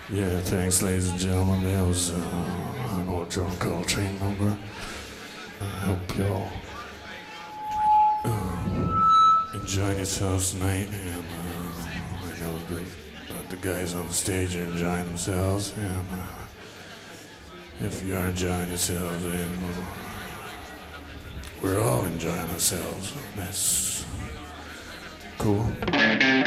Yeah, thanks, ladies and gentlemen. That was an old John Coltrane number. I hope y'all enjoying yourselves tonight. And I know that the guys on the stage are enjoying themselves. And if you are enjoying yourselves, then we're all enjoying ourselves. That's cool.